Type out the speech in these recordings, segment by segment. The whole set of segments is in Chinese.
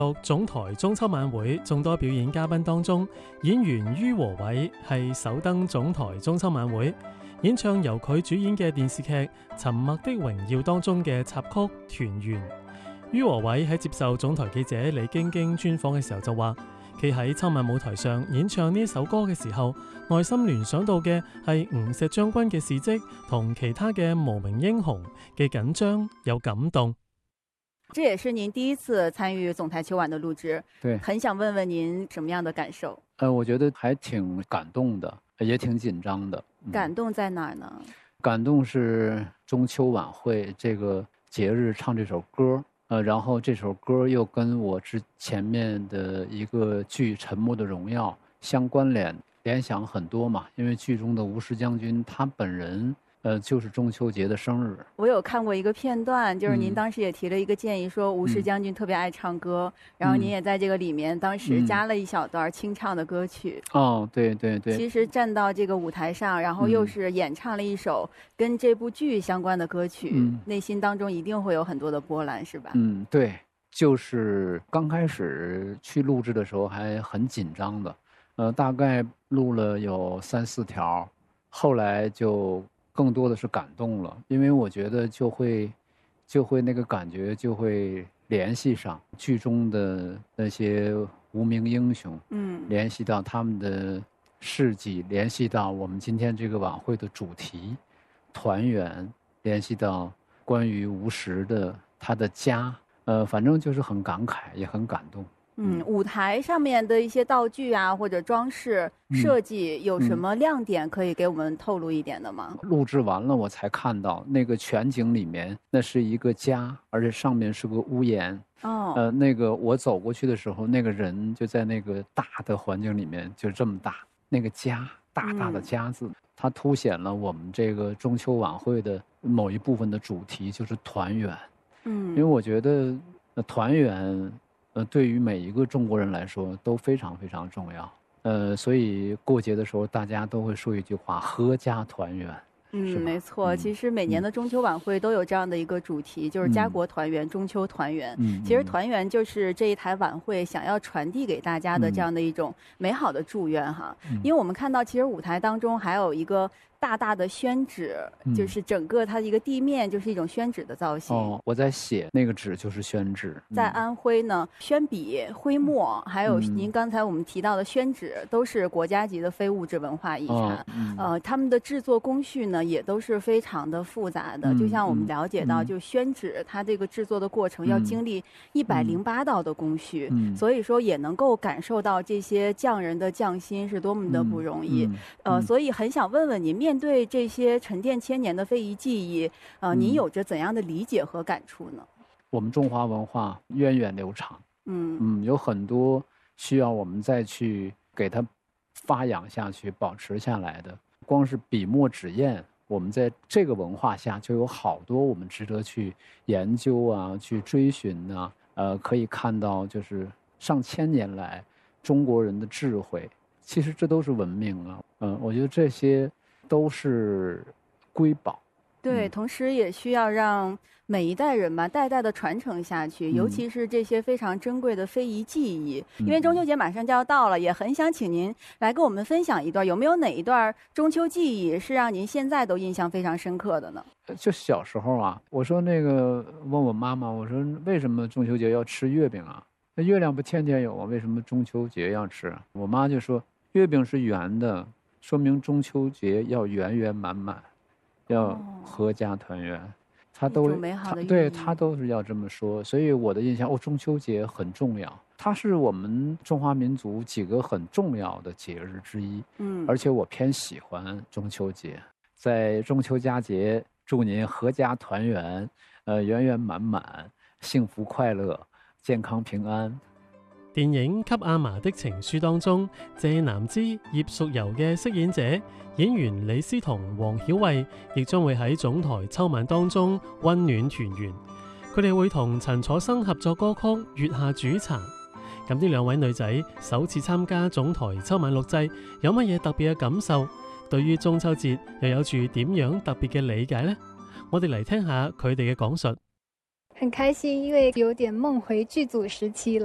總台中秋晚會眾多表演嘉賓當中，演員于和偉係首登總台中秋晚會，演唱由佢主演嘅電視劇《沉默的榮耀》當中嘅插曲《團圓》。于和偉喺接受總台記者李京京專訪嘅時候就話，佢喺秋晚舞台上演唱呢首歌嘅時候，內心聯想到嘅係吳石將軍嘅事蹟同其他嘅無名英雄嘅緊張有感動。 这也是您第一次参与总台秋晚的录制， 对， 很想问问您什么样的感受？ 我觉得还挺感动的，也挺紧张的。 感动在哪儿呢？ 感动是中秋晚会这个节日唱这首歌，然后这首歌又跟我前面的一个剧《沉默的荣耀》相关联想很多嘛，因为剧中的吴石将军他本人。就是中秋节的生日。 我有看过一个片段，就是您当时也提了一个建议，说吴石将军特别爱唱歌，然后您也在这个里面当时加了一小段清唱的歌曲。 哦，对对对。 其实站到这个舞台上，然后又是演唱了一首跟这部剧相关的歌曲，内心当中一定会有很多的波澜，是吧？ 对，就是刚开始去录制的时候还很紧张的，大概录了有3、4条，后来就更多的是感动了，因为我觉得就会那个感觉就会联系上剧中的那些无名英雄，联系到他们的事迹，联系到我们今天这个晚会的主题团圆，联系到关于吴石的他的家，反正就是很感慨，也很感动。 舞台上面的一些道具啊，或者装饰设计有什么亮点可以给我们透露一点的吗？ 录制完了我才看到那个全景里面那是一个家，而且上面是个屋檐。那个我走过去的时候，那个人就在那个大的环境里面，就这么大，那个家大大的家字，它凸显了我们这个中秋晚会的某一部分的主题，就是团圆。因为我觉得团圆对于每一个中国人来说都非常非常重要，所以过节的时候大家都会说一句话：阖家团圆。 没错，其实每年的中秋晚会都有这样的一个主题，就是家国团圆，中秋团圆。其实团圆就是这一台晚会想要传递给大家的这样的一种美好的祝愿哈。因为我们看到其实舞台当中还有一个大大的宣纸，就是整个它的一个地面就是一种宣纸的造型。 我在写那个纸就是宣纸。 在安徽呢，宣笔、徽墨，还有您刚才我们提到的宣纸，都是国家级的非物质文化遗产。他们的制作工序呢，也都是非常的复杂的。就像我们了解到，就宣纸它这个制作的过程要经历108道的工序，所以说也能够感受到这些匠人的匠心是多么的不容易。所以很想问问您，面对这些沉淀千年的非遗技艺，您有着怎样的理解和感触呢？ 我们中华文化源远流长，有很多需要我们再去给它发扬下去、保持下来的。光是笔墨纸砚，我们在这个文化下就有好多我们值得去研究啊、去追寻啊。可以看到，就是上千年来中国人的智慧，其实这都是文明啊。我觉得这些都是瑰宝。 对，同时也需要让每一代人吧，代代的传承下去，尤其是这些非常珍贵的非遗技艺。因为中秋节马上就要到了，也很想请您来跟我们分享一段，有没有哪一段中秋技艺是让您现在都印象非常深刻的呢？ 就小时候啊，我说那个问我妈妈，我说为什么中秋节要吃月饼啊？那月亮不天天有啊，为什么中秋节要吃？我妈就说月饼是圆的，说明中秋节要圆圆满满，要阖家团圆。他都是要这么说，所以我的印象，中秋节很重要，它是我们中华民族几个很重要的节日之一。而且我偏喜欢中秋节。在中秋佳节，祝您阖家团圆，圆圆滿滿，幸福快樂，健康平安。 電影《給阿嫲的情書》當中，謝南芝、葉淑柔嘅飾演者演員李思彤、黃曉慧，亦將會喺總台秋晚當中溫暖團圓。佢哋會同陳楚生合作歌曲《月下煮茶》。咁呢兩位女仔首次參加總台秋晚錄製，有乜嘢特別嘅感受？對於中秋節又有住點樣特別嘅理解呢？我哋嚟聽下佢哋嘅講述。 很開心，因為有點夢回劇組時期了。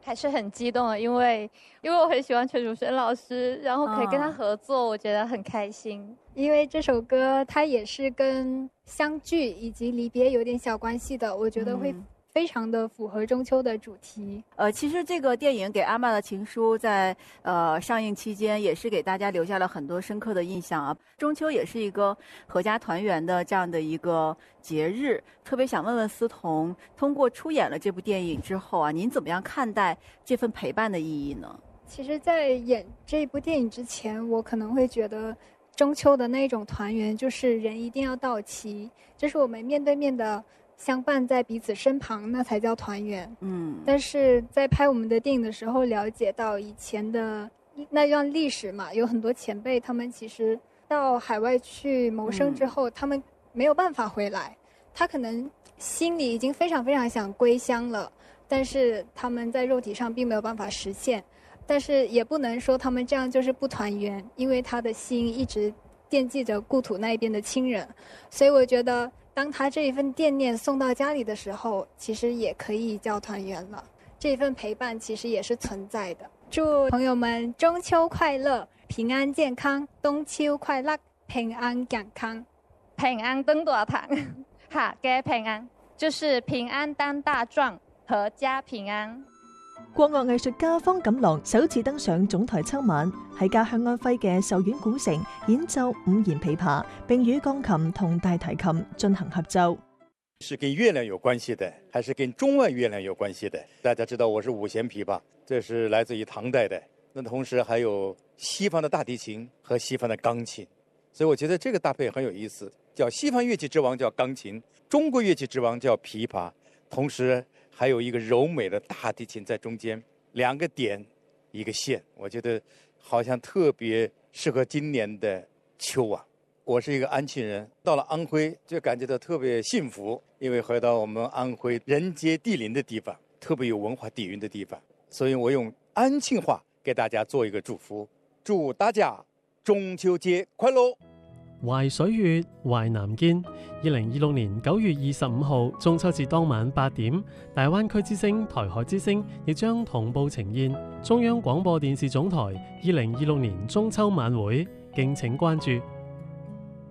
还是很激动的，因为我很喜欢陈楚生老师，然后可以跟他合作，我觉得很开心。 因为这首歌它也是跟相聚以及离别有点小关系的，我觉得会非常的符合中秋的主题。 其实这个电影《给阿嬷的情书》在上映期间也是给大家留下了很多深刻的印象啊。中秋也是一个阖家团圆的这样的一个节日，特别想问问思彤，通过出演了这部电影之后啊，您怎么样看待这份陪伴的意义呢？ 其实，在演这部电影之前，我可能会觉得中秋的那种团圆就是人一定要到齐，就是我们面对面的相伴在彼此身旁，那才叫团圆。但是在拍我们的电影的时候，了解到以前的那段历史嘛，有很多前辈他们其实到海外去谋生之后，他们没有办法回来，他可能心里已经非常非常想归乡了，但是他们在肉体上并没有办法实现。但是也不能说他们这样就是不团圆，因为他的心一直惦记着故土那一边的亲人，所以我觉得当他这一份惦念送到家里的时候，其实也可以叫团圆了。这份陪伴其实也是存在的。祝朋友们中秋快乐，平安健康，冬秋快乐，平安健康， 平安登大堂，哈嘅平安，就是平安當大壯，阖家平安。 國樂藝術家方錦郎首次登上總台秋晚，喺家鄉安徽嘅壽縣古城演奏五弦琵琶，並與鋼琴同大提琴進行合奏。 是跟月亮有关系的，还是跟中外月亮有关系的？大家知道我是五弦琵琶，这是来自于唐代的。那同时还有西方的大提琴和西方的钢琴，所以我觉得这个搭配很有意思。叫西方乐器之王叫钢琴，中国乐器之王叫琵琶，同时还有一个柔美的大提琴在中间，两个点一个线，我觉得好像特别适合今年的秋啊。我是一个安庆人，到了安徽就感觉到特别幸福，因为回到我们安徽人杰地灵的地方，特别有文化底蕴的地方，所以我用安庆话给大家做一个祝福，祝大家中秋節快樂！ 淮水月，淮南見。2026年9月25號中秋節當晚8點，大灣區之聲、台海之聲亦將同步呈現中央廣播電視總台2026年中秋晚會，敬請關注。